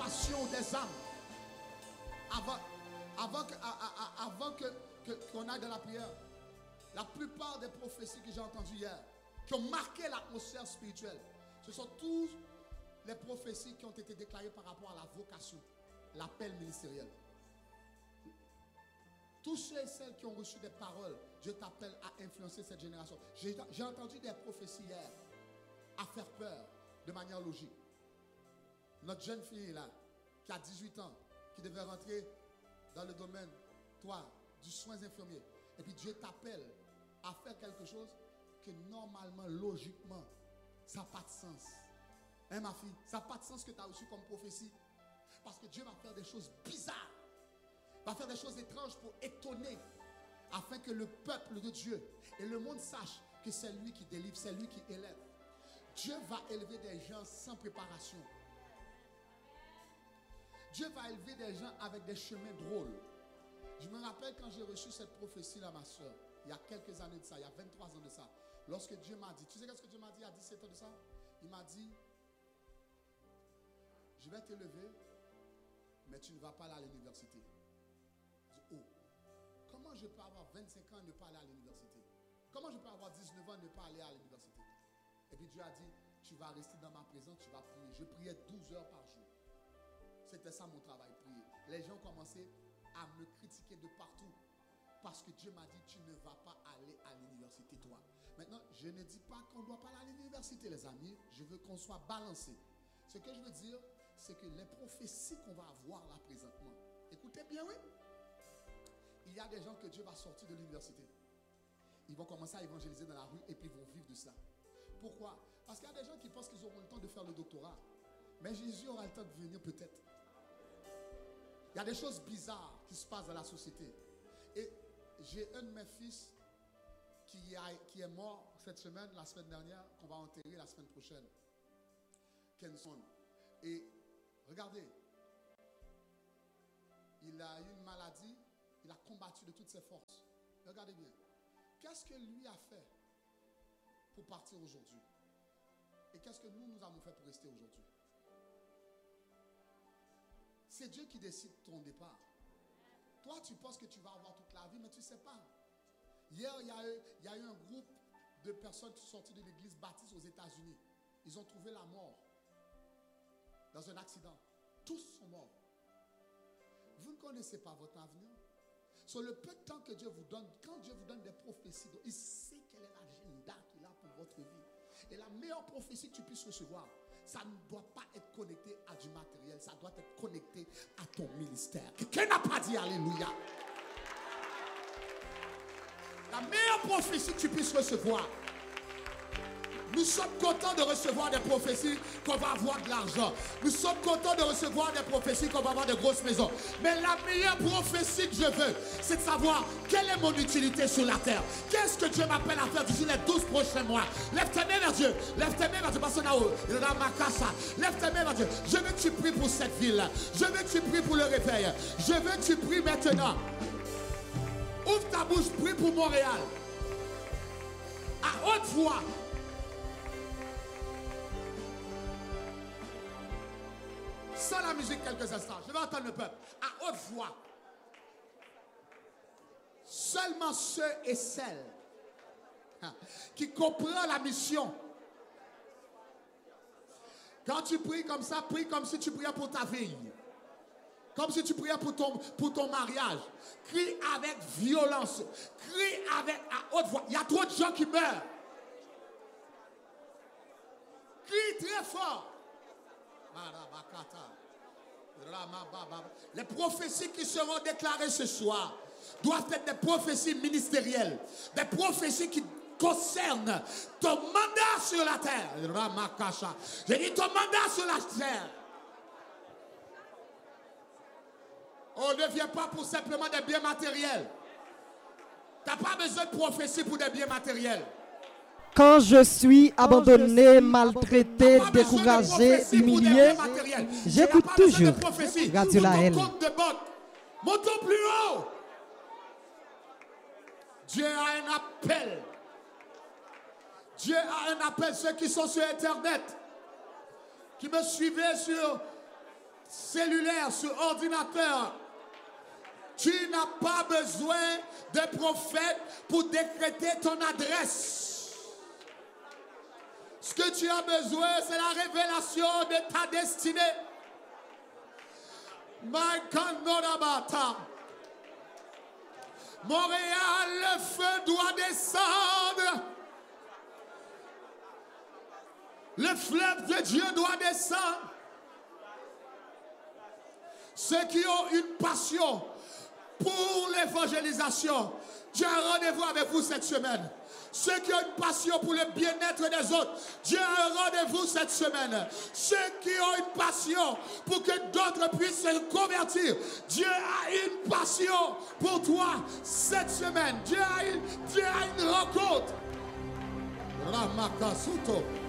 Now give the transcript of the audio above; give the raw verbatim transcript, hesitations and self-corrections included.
salvation des âmes. Avant, avant que, à, à, avant que, que, qu'on aille dans la prière, la plupart des prophéties que j'ai entendues hier, qui ont marqué l'atmosphère spirituelle, ce sont tous les prophéties qui ont été déclarées par rapport à la vocation, l'appel ministériel. Tous ceux et celles qui ont reçu des paroles, Dieu t'appelle à influencer cette génération. J'ai, j'ai entendu des prophéties hier à faire peur de manière logique. Notre jeune fille là, qui a dix-huit ans, qui devait rentrer dans le domaine, toi, du soins infirmiers. Et puis Dieu t'appelle à faire quelque chose que normalement, logiquement, ça n'a pas de sens. Hein, ma fille, ça n'a pas de sens que tu as reçu comme prophétie. Parce que Dieu va faire des choses bizarres. Va faire des choses étranges pour étonner. Afin que le peuple de Dieu et le monde sache que c'est lui qui délivre, c'est lui qui élève. Dieu va élever des gens sans préparation. Dieu va élever des gens avec des chemins drôles. Je me rappelle quand j'ai reçu cette prophétie-là, ma soeur, il y a quelques années de ça, il y a vingt-trois ans de ça. Lorsque Dieu m'a dit, tu sais ce que Dieu m'a dit à dix-sept ans de ça? Il m'a dit, je vais t'élever, mais tu ne vas pas aller à l'université. Je dis, oh, comment je peux avoir vingt-cinq ans et ne pas aller à l'université? Comment je peux avoir dix-neuf ans et ne pas aller à l'université? Et puis Dieu a dit, tu vas rester dans ma présence, tu vas prier. Je priais douze heures par jour. C'était ça mon travail, prier. Les gens ont commencé à me critiquer de partout. Parce que Dieu m'a dit, tu ne vas pas aller à l'université, toi. Maintenant, je ne dis pas qu'on ne doit pas aller à l'université, les amis. Je veux qu'on soit balancé. Ce que je veux dire, c'est que les prophéties qu'on va avoir là présentement, écoutez bien, oui. Il y a des gens que Dieu va sortir de l'université. Ils vont commencer à évangéliser dans la rue et puis ils vont vivre de ça. Pourquoi? Parce qu'il y a des gens qui pensent qu'ils auront le temps de faire le doctorat. Mais Jésus aura le temps de venir peut-être. Il y a des choses bizarres qui se passent dans la société. Et j'ai un de mes fils qui, a, qui est mort cette semaine, la semaine dernière, qu'on va enterrer la semaine prochaine. Kenson. Et regardez, il a eu une maladie, il a combattu de toutes ses forces. Regardez bien. Qu'est-ce que lui a fait pour partir aujourd'hui? Et qu'est-ce que nous, nous avons fait pour rester aujourd'hui? C'est Dieu qui décide ton départ. Toi, tu penses que tu vas avoir toute la vie, mais tu ne sais pas. Hier, il y, a eu, il y a eu un groupe de personnes qui sont sorties de l'église baptiste aux États-Unis. Ils ont trouvé la mort dans un accident. Tous sont morts. Vous ne connaissez pas votre avenir. Sur le peu de temps que Dieu vous donne, quand Dieu vous donne des prophéties, il sait quel est l'agenda qu'il a pour votre vie. Et la meilleure prophétie que tu puisses recevoir, ça ne doit pas être connecté à du matériel, ça doit être connecté à ton ministère. Quelqu'un n'a pas dit alléluia. La meilleure prophétie que tu puisses recevoir. Nous sommes contents de recevoir des prophéties qu'on va avoir de l'argent. Nous sommes contents de recevoir des prophéties qu'on va avoir de grosses maisons. Mais la meilleure prophétie que je veux, c'est de savoir quelle est mon utilité sur la terre. Qu'est-ce que Dieu m'appelle à faire d'ici les douze prochains mois? Lève tes mains vers Dieu. Lève tes mains vers Dieu. Parce là-haut, dans ma casa. Lève tes mains vers Dieu. Je veux que tu pries pour cette ville. Je veux que tu pries pour le réveil. Je veux que tu pries maintenant. Ouvre ta bouche, prie pour Montréal. À haute voix. Sans la musique quelques instants. Je vais entendre le peuple. À haute voix. Seulement ceux et celles qui comprennent la mission. Quand tu pries comme ça, prie comme si tu priais pour ta fille. Comme si tu priais pour ton, pour ton mariage. Crie avec violence. Crie avec à haute voix. Il y a trop de gens qui meurent. Crie très fort. Les prophéties qui seront déclarées ce soir doivent être des prophéties ministérielles. Des prophéties qui concernent ton mandat sur la terre. J'ai dit ton mandat sur la terre. On ne vient pas pour simplement des biens matériels. Tu n'as pas besoin de prophétie pour des biens matériels. Quand je suis abandonné, maltraité, découragé, humilié, j'écoute toujours Radio Lael. Montons plus haut. Dieu a un appel. Dieu a un appel. Ceux qui sont sur Internet, qui me suivaient sur cellulaire, sur ordinateur. Tu n'as pas besoin de prophète pour décréter ton adresse. Ce que tu as besoin, c'est la révélation de ta destinée. My Kanodabata. Montréal, le feu doit descendre. Le fleuve de Dieu doit descendre. Ceux qui ont une passion pour l'évangélisation, Dieu a un rendez-vous avec vous cette semaine. Ceux qui ont une passion pour le bien-être des autres, Dieu a un rendez-vous cette semaine. Ceux qui ont une passion pour que d'autres puissent se convertir, Dieu a une passion pour toi cette semaine. Dieu a une, Dieu a une rencontre. Ramakasuto.